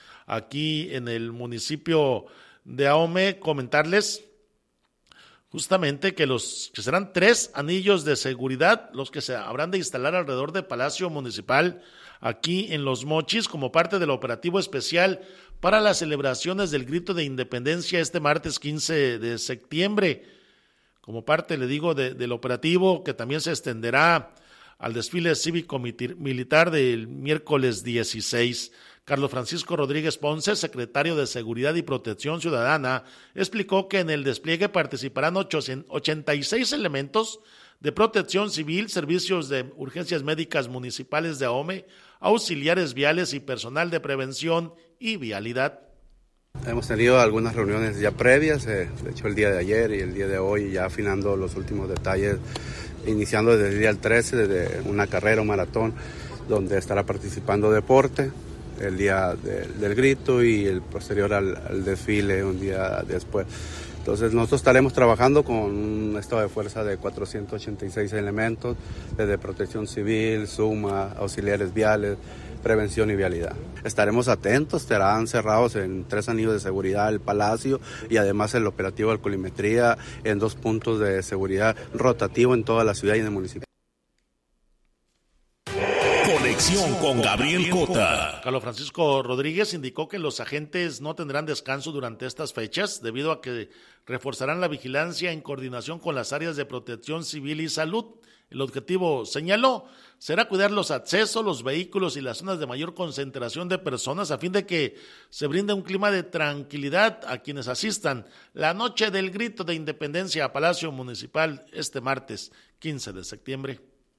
aquí en el municipio de Ahome, comentarles justamente que los que serán tres anillos de seguridad los que se habrán de instalar alrededor del Palacio Municipal aquí en Los Mochis como parte del operativo especial para las celebraciones del Grito de Independencia este martes quince de septiembre, como parte, le digo, de, del operativo que también se extenderá al desfile cívico-militar del miércoles dieciséis. Carlos Francisco Rodríguez Ponce, secretario de Seguridad y Protección Ciudadana, explicó que en el despliegue participarán ochenta y seis elementos de protección civil, servicios de urgencias médicas municipales de Ahome, auxiliares viales y personal de prevención y vialidad. Hemos tenido algunas reuniones ya previas, eh, de hecho el día de ayer y el día de hoy, ya afinando los últimos detalles, iniciando desde el día trece, desde una carrera, un maratón, donde estará participando deporte, el día de, del grito y el posterior al, al desfile un día después. Entonces nosotros estaremos trabajando con un estado de fuerza de cuatrocientos ochenta y seis elementos, desde protección civil, suma, auxiliares viales, prevención y vialidad. Estaremos atentos, estarán cerrados en tres anillos de seguridad el Palacio y además el operativo de alcoholimetría en dos puntos de seguridad rotativo en toda la ciudad y en el municipio. Conexión con Gabriel Cota. Carlos Francisco Rodríguez indicó que los agentes no tendrán descanso durante estas fechas debido a que reforzarán la vigilancia en coordinación con las áreas de protección civil y salud. El objetivo, señaló, será cuidar los accesos, los vehículos y las zonas de mayor concentración de personas a fin de que se brinde un clima de tranquilidad a quienes asistan la noche del grito de independencia a Palacio Municipal este martes quince de septiembre.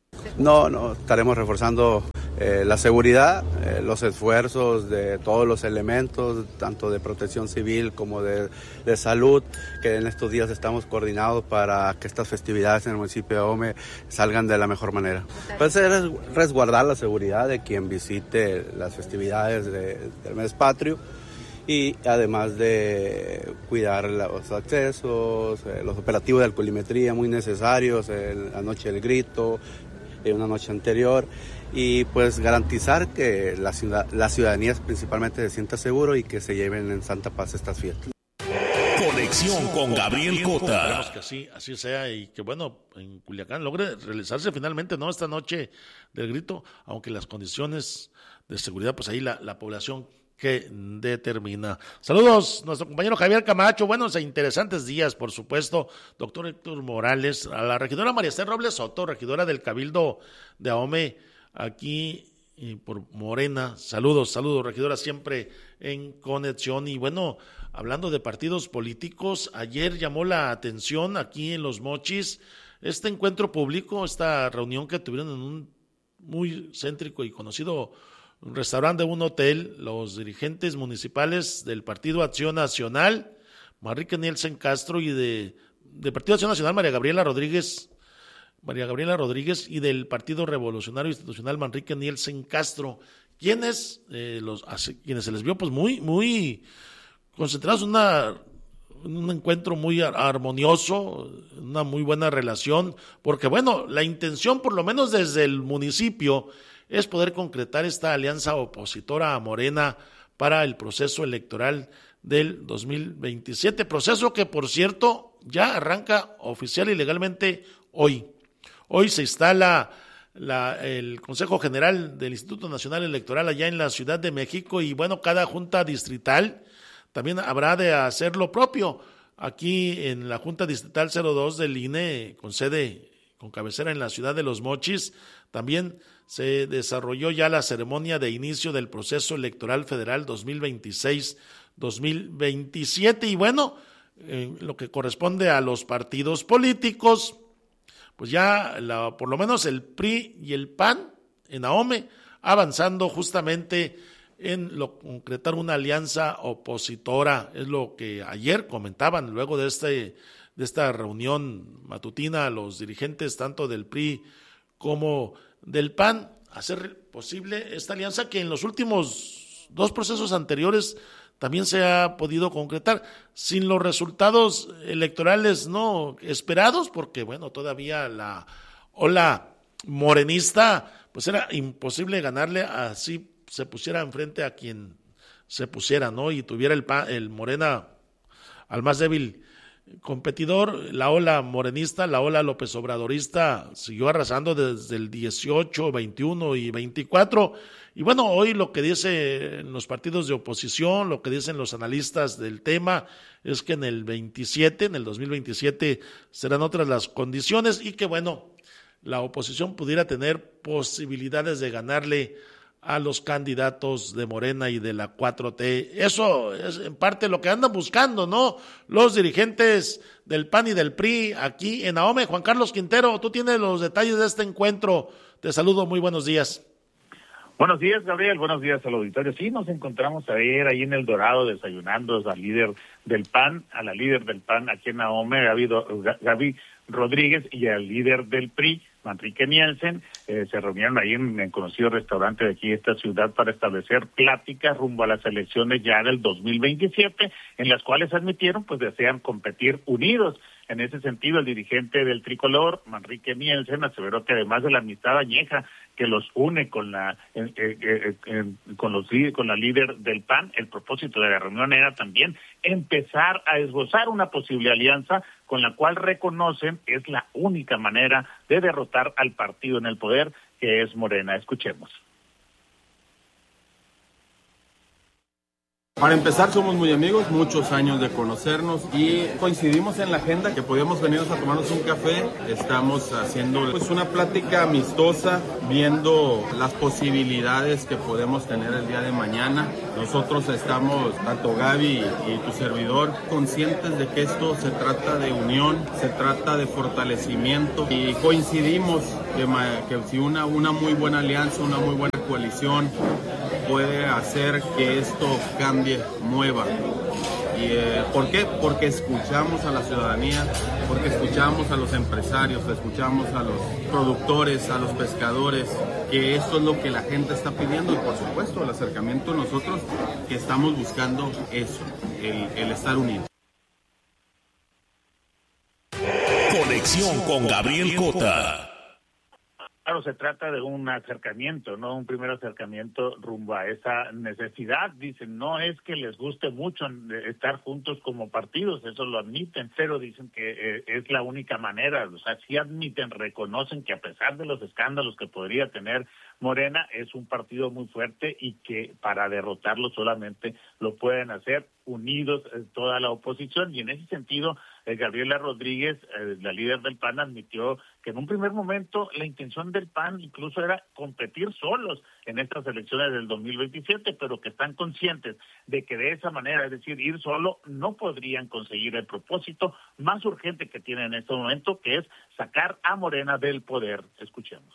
No, no, estaremos reforzando eh, la seguridad, eh, los esfuerzos de todos los elementos, tanto de protección civil como de, de salud, que en estos días estamos coordinados para que estas festividades en el municipio de Ahome salgan de la mejor manera. Pues es resguardar la seguridad de quien visite las festividades de, del mes patrio y además de cuidar los accesos, eh, los operativos de alcoholimetría muy necesarios, eh, la noche del grito, eh, una noche anterior, y pues garantizar que la, ciudad, la ciudadanía principalmente se sienta seguro y que se lleven en santa paz estas fiestas. Conexión con Gabriel Cota. Esperamos que así, así sea y que bueno, en Culiacán logre realizarse finalmente no esta noche del grito, aunque las condiciones de seguridad, pues ahí la, la población que determina. Saludos, nuestro compañero Javier Camacho, buenos e interesantes días, por supuesto, doctor Héctor Morales, a la regidora María Esther Robles Soto, regidora del Cabildo de Ahome, aquí y por Morena. Saludos, saludos, regidora, siempre en conexión. Y bueno, hablando de partidos políticos, ayer llamó la atención aquí en Los Mochis este encuentro público, esta reunión que tuvieron en un muy céntrico y conocido un restaurante de un hotel, los dirigentes municipales del Partido Acción Nacional, Manrique Nielsen Castro, y de, del Partido Acción Nacional, María Gabriela Rodríguez, María Gabriela Rodríguez, y del Partido Revolucionario Institucional, Manrique Nielsen Castro, quienes, eh, los, quienes se les vio pues muy, muy concentrados en una, un encuentro muy armonioso, una muy buena relación, porque bueno, la intención, por lo menos desde el municipio, es poder concretar esta alianza opositora a Morena para el proceso electoral del dos mil veintisiete, proceso que, por cierto, ya arranca oficial y legalmente hoy. Hoy se instala la, el Consejo General del Instituto Nacional Electoral allá en la Ciudad de México y, bueno, cada junta distrital también habrá de hacer lo propio. Aquí en la Junta Distrital cero dos del I N E, con sede, con cabecera en la ciudad de Los Mochis, también se desarrolló ya la ceremonia de inicio del proceso electoral federal dos mil veintiséis dos mil veintisiete y bueno, eh, lo que corresponde a los partidos políticos, pues ya la, por lo menos el P R I y el P A N en Ahome avanzando justamente en lo, concretar una alianza opositora, es lo que ayer comentaban luego de este de esta reunión matutina los dirigentes tanto del P R I como del P A N, hacer posible esta alianza que en los últimos dos procesos anteriores también se ha podido concretar sin los resultados electorales no esperados, porque bueno, todavía la ola morenista, pues era imposible ganarle así se pusiera enfrente a quien se pusiera, ¿no? Y tuviera el, el Morena al más débil competidor. La ola morenista, la ola López Obradorista siguió arrasando desde el dieciocho, veintiuno y veinticuatro. Y bueno, hoy lo que dicen los partidos de oposición, lo que dicen los analistas del tema, es que en el veintisiete, en el dos mil veintisiete, serán otras las condiciones y que bueno, la oposición pudiera tener posibilidades de ganarle a los candidatos de Morena y de la cuatro T. Eso es en parte lo que andan buscando, ¿no? Los dirigentes del P A N y del P R I aquí en Ahome. Juan Carlos Quintero, tú tienes los detalles de este encuentro. Te saludo, muy buenos días. Buenos días, Gabriel. Buenos días al auditorio. Sí, nos encontramos ayer ahí en El Dorado desayunando al líder del P A N, a la líder del P A N aquí en Ahome, Gaby, Gaby Rodríguez, y al líder del P R I, Manrique Nielsen. Eh, se reunieron ahí en el conocido restaurante de aquí de esta ciudad para establecer pláticas rumbo a las elecciones ya del dos mil veintisiete, en las cuales admitieron pues desean competir unidos. En ese sentido, el dirigente del tricolor, Manrique Nielsen, aseveró que además de la amistad añeja que los une con la eh, eh, eh, con los con la líder del P A N, el propósito de la reunión era también empezar a esbozar una posible alianza con la cual reconocen es la única manera de derrotar al partido en el poder que es Morena. Escuchemos. Para empezar, somos muy amigos, muchos años de conocernos y coincidimos en la agenda que podíamos venirnos a tomarnos un café. Estamos haciendo pues una plática amistosa, viendo las posibilidades que podemos tener el día de mañana. Nosotros estamos, tanto Gaby y tu servidor, conscientes de que esto se trata de unión, se trata de fortalecimiento y coincidimos que, que si una, una muy buena alianza, una muy buena coalición puede hacer que esto cambie, mueva. ¿Y eh, por qué? Porque escuchamos a la ciudadanía, porque escuchamos a los empresarios, escuchamos a los productores, a los pescadores, que esto es lo que la gente está pidiendo y por supuesto el acercamiento nosotros que estamos buscando eso, el, el estar unidos. Conexión con Gabriel Cota. Claro, se trata de un acercamiento, ¿no? Un primer acercamiento rumbo a esa necesidad. Dicen, no es que les guste mucho estar juntos como partidos, eso lo admiten, pero dicen que eh, es la única manera. O sea, sí admiten, reconocen que a pesar de los escándalos que podría tener Morena, es un partido muy fuerte y que para derrotarlo solamente lo pueden hacer unidos eh, toda la oposición. Y en ese sentido, eh, Gabriela Rodríguez, eh, la líder del P A N, admitió que en un primer momento la intención del P A N incluso era competir solos en estas elecciones del dos mil veintisiete, pero que están conscientes de que de esa manera, es decir, ir solo, no podrían conseguir el propósito más urgente que tienen en este momento, que es sacar a Morena del poder. Escuchemos.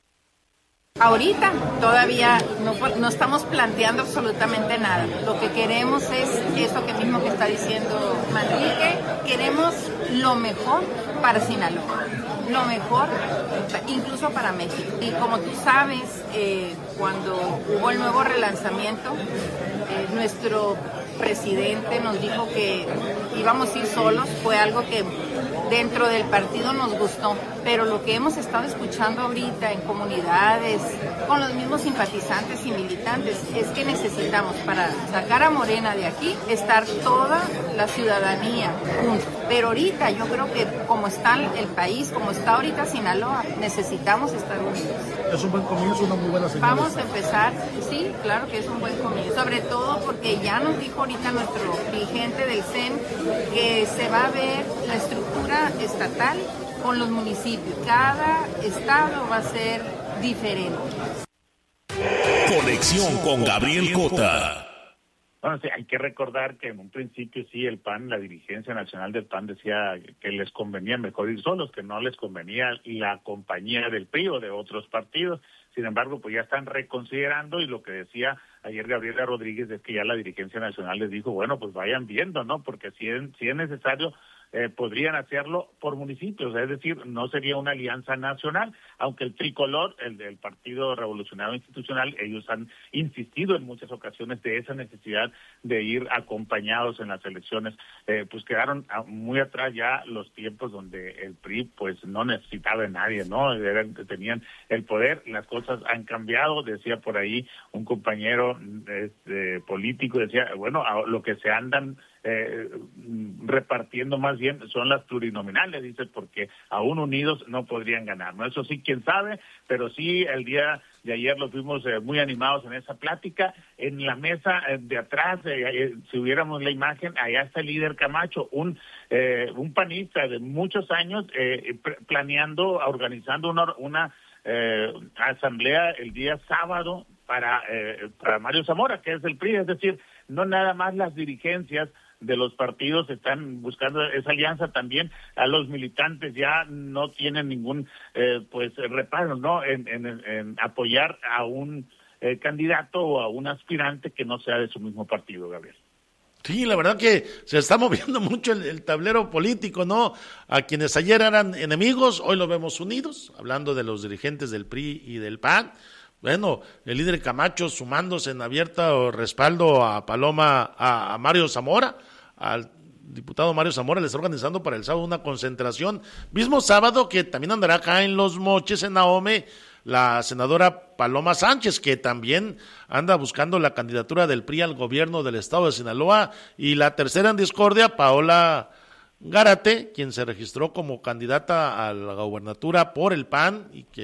Ahorita todavía no, no estamos planteando absolutamente nada. Lo que queremos es eso que mismo que está diciendo Manrique, queremos lo mejor para Sinaloa, lo mejor incluso para México. Y como tú sabes, eh, cuando hubo el nuevo relanzamiento, eh, nuestro presidente nos dijo que íbamos a ir solos, fue algo que dentro del partido nos gustó, pero lo que hemos estado escuchando ahorita en comunidades, con los mismos simpatizantes y militantes, es que necesitamos, para sacar a Morena de aquí, estar toda la ciudadanía juntos. Pero ahorita yo creo que como está el país, como está ahorita Sinaloa, necesitamos estar unidos. Es un buen comienzo, una muy buena señal. Vamos a empezar, sí, claro que es un buen comienzo, sobre todo porque ya nos dijo ahorita nuestro dirigente del C E N que se va a ver la estructura estatal con los municipios. Cada estado va a ser diferente. Conexión con Gabriel Cota. Bueno, sí, hay que recordar que en un principio sí el P A N, la dirigencia nacional del P A N decía que les convenía mejor ir solos, que no les convenía la compañía del P R I o de otros partidos. Sin embargo, pues ya están reconsiderando y lo que decía ayer Gabriela Rodríguez es que ya la dirigencia nacional les dijo, bueno, pues vayan viendo, ¿no? Porque si es, si es necesario, eh, podrían hacerlo por municipios, es decir, no sería una alianza nacional, aunque el tricolor, el del Partido Revolucionario Institucional, ellos han insistido en muchas ocasiones de esa necesidad de ir acompañados en las elecciones, eh, pues quedaron muy atrás ya los tiempos donde el P R I pues no necesitaba de nadie, ¿no? Eran, tenían el poder, las cosas han cambiado, decía por ahí un compañero este, político, decía, bueno, lo que se andan Eh, repartiendo más bien son las plurinominales, dice, porque aún unidos no podrían ganar, ¿no? Eso sí, quién sabe, pero sí, el día de ayer los vimos eh, muy animados en esa plática. En la mesa eh, de atrás, eh, eh, si hubiéramos la imagen, allá está el líder Camacho, un eh, un panista de muchos años, eh, planeando, organizando una, una eh, asamblea el día sábado para, eh, para Mario Zamora, que es el P R I, es decir, no nada más las dirigencias de los partidos están buscando esa alianza, también a los militantes ya no tienen ningún eh, pues reparo, ¿no? En, en, en apoyar a un eh, candidato o a un aspirante que no sea de su mismo partido, Gabriel. Sí, la verdad que se está moviendo mucho el, el tablero político, ¿no? A quienes ayer eran enemigos, hoy los vemos unidos, hablando de los dirigentes del P R I y del P A N. Bueno, el líder Camacho sumándose en abierto respaldo a Paloma, a, a Mario Zamora, al diputado Mario Zamora, le está organizando para el sábado una concentración, mismo sábado que también andará acá en Los Mochis, en Ahome, la senadora Paloma Sánchez, que también anda buscando la candidatura del P R I al gobierno del estado de Sinaloa, y la tercera en discordia, Paola Gárate, quien se registró como candidata a la gobernatura por el P A N y que es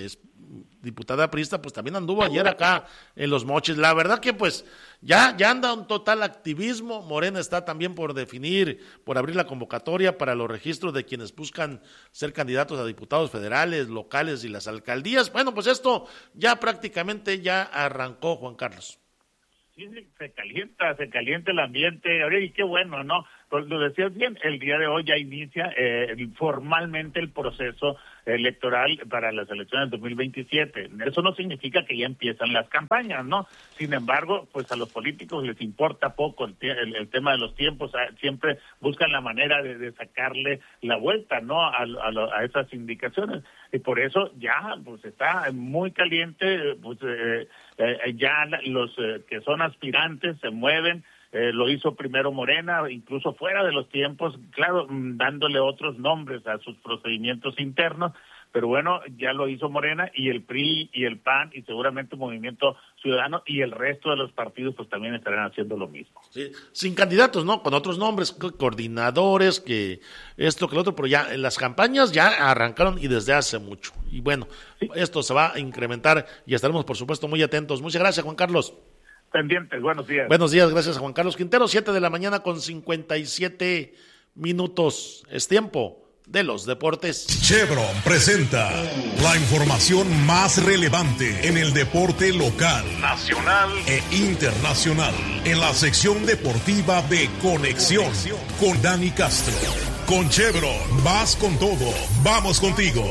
diputada priista, pues también anduvo ayer acá en Los Mochis. La verdad que pues ya, ya anda un total activismo. Morena está también por definir, por abrir la convocatoria para los registros de quienes buscan ser candidatos a diputados federales, locales y las alcaldías. Bueno, pues esto ya prácticamente ya arrancó, Juan Carlos. Sí, se calienta, se calienta el ambiente, y qué bueno, ¿no? Pues lo decías bien, el día de hoy ya inicia eh, formalmente el proceso electoral para las elecciones de dos mil veintisiete. Eso no significa que ya empiezan las campañas, ¿no? Sin embargo, pues a los políticos les importa poco el, el, el tema de los tiempos, siempre buscan la manera de, de sacarle la vuelta, ¿no? A, a, a esas indicaciones. Y por eso ya pues está muy caliente, pues eh, eh, ya los eh, que son aspirantes se mueven. Eh, lo hizo primero Morena, incluso fuera de los tiempos, claro, dándole otros nombres a sus procedimientos internos, pero bueno, ya lo hizo Morena y el P R I y el P A N y seguramente Movimiento Ciudadano y el resto de los partidos pues también estarán haciendo lo mismo. Sí, sin candidatos, ¿no? Con otros nombres, coordinadores, que esto, que lo otro, pero ya en las campañas ya arrancaron y desde hace mucho. Y bueno, sí, esto se va a incrementar y estaremos por supuesto muy atentos. Muchas gracias, Juan Carlos. Pendientes, buenos días. Buenos días, gracias a Juan Carlos Quintero, siete de la mañana con cincuenta y siete minutos. Es tiempo de los deportes. Chevron presenta la información más relevante en el deporte local, nacional e internacional, en la sección deportiva de Conexión, con Dani Castro. Con Chevron, vas con todo, vamos contigo.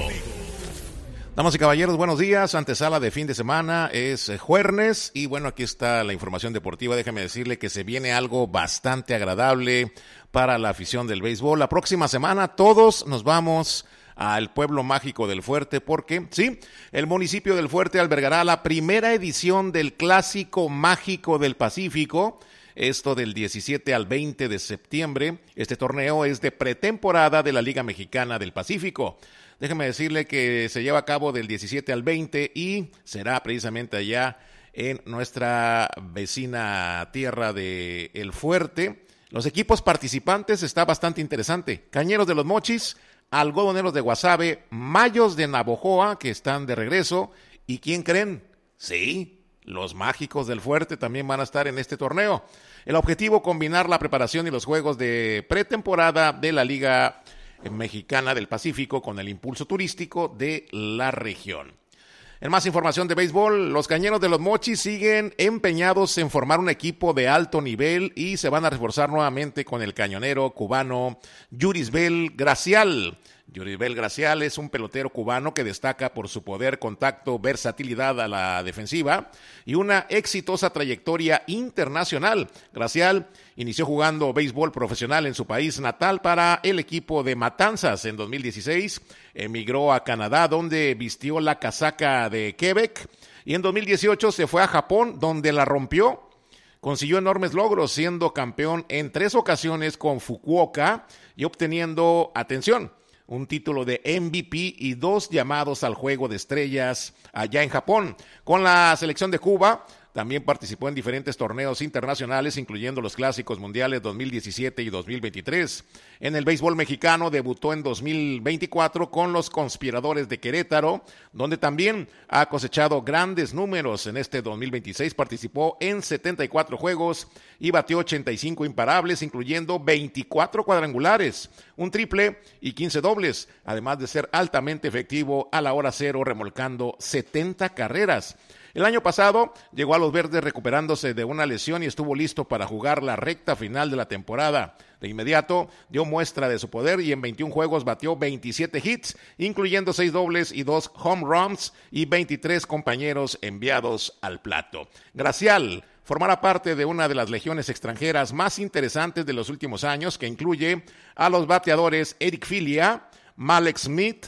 Damas y caballeros, buenos días. Antesala de fin de semana, es jueves y bueno, aquí está la información deportiva. Déjame decirle que se viene algo bastante agradable para la afición del béisbol. La próxima semana todos nos vamos al pueblo mágico del Fuerte porque, sí, el municipio del Fuerte albergará la primera edición del Clásico Mágico del Pacífico. Esto del diecisiete al veinte de septiembre. Este torneo es de pretemporada de la Liga Mexicana del Pacífico. Déjeme decirle que se lleva a cabo del diecisiete al veinte y será precisamente allá en nuestra vecina tierra de El Fuerte. Los equipos participantes está bastante interesante. Cañeros de Los Mochis, Algodoneros de Guasave, Mayos de Navojoa, que están de regreso. ¿Y quién creen? Sí, los Mágicos del Fuerte también van a estar en este torneo. El objetivo, combinar la preparación y los juegos de pretemporada de la Liga Mexicana del Pacífico con el impulso turístico de la región. En más información de béisbol, los Cañeros de Los Mochis siguen empeñados en formar un equipo de alto nivel y se van a reforzar nuevamente con el cañonero cubano Yurisbel Gracial. Yurisbel Gracial es un pelotero cubano que destaca por su poder, contacto, versatilidad a la defensiva y una exitosa trayectoria internacional. Gracial inició jugando béisbol profesional en su país natal para el equipo de Matanzas en dos mil dieciséis. Emigró a Canadá, donde vistió la casaca de Quebec, y en dos mil dieciocho se fue a Japón, donde la rompió. Consiguió enormes logros, siendo campeón en tres ocasiones con Fukuoka y obteniendo, atención, un título de M V P y dos llamados al Juego de Estrellas allá en Japón. Con la selección de Cuba, también participó en diferentes torneos internacionales, incluyendo los Clásicos Mundiales dos mil diecisiete y dos mil veintitrés. En el béisbol mexicano debutó en dos mil veinticuatro con los Conspiradores de Querétaro, donde también ha cosechado grandes números. En este dos mil veintiséis participó en setenta y cuatro juegos y batió ochenta y cinco imparables, incluyendo veinticuatro cuadrangulares, un triple y quince dobles, además de ser altamente efectivo a la hora cero, remolcando setenta carreras. El año pasado llegó a los Verdes recuperándose de una lesión y estuvo listo para jugar la recta final de la temporada. De inmediato dio muestra de su poder y en veintiún juegos batió veintisiete hits, incluyendo seis dobles y dos home runs y veintitrés compañeros enviados al plato. Gracial formará parte de una de las legiones extranjeras más interesantes de los últimos años, que incluye a los bateadores Eric Filia, Malek Smith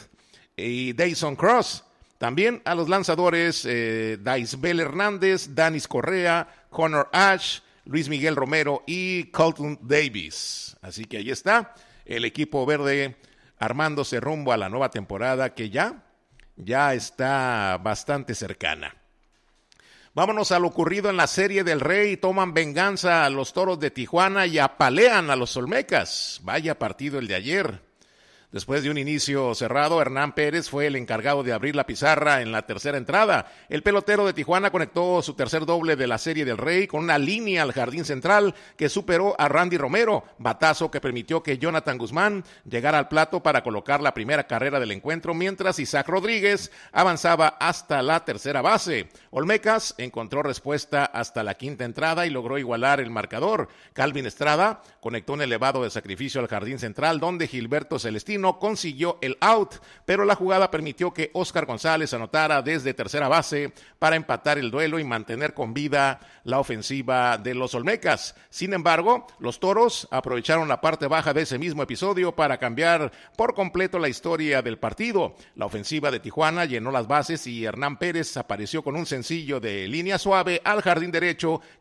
y Dayson Cross. También a los lanzadores eh, Daisbel Hernández, Danis Correa, Connor Ash, Luis Miguel Romero y Colton Davis. Así que ahí está el equipo verde armándose rumbo a la nueva temporada que ya, ya está bastante cercana. Vámonos a lo ocurrido en la Serie del Rey. Toman venganza a los Toros de Tijuana y apalean a los Olmecas. Vaya partido el de ayer. Después de un inicio cerrado, Hernán Pérez fue el encargado de abrir la pizarra en la tercera entrada. El pelotero de Tijuana conectó su tercer doble de la Serie del Rey con una línea al jardín central que superó a Randy Romero, batazo que permitió que Jonathan Guzmán llegara al plato para colocar la primera carrera del encuentro, mientras Isaac Rodríguez avanzaba hasta la tercera base. Olmecas encontró respuesta hasta la quinta entrada y logró igualar el marcador. Calvin Estrada conectó un elevado de sacrificio al jardín central, donde Gilberto Celestino consiguió el out, pero la jugada permitió que Oscar González anotara desde tercera base para empatar el duelo y mantener con vida la ofensiva de los Olmecas. Sin embargo, los Toros aprovecharon la parte baja de ese mismo episodio para cambiar por completo la historia del partido. La ofensiva de Tijuana llenó las bases y Hernán Pérez apareció con un sencillo de línea suave al jardín derecho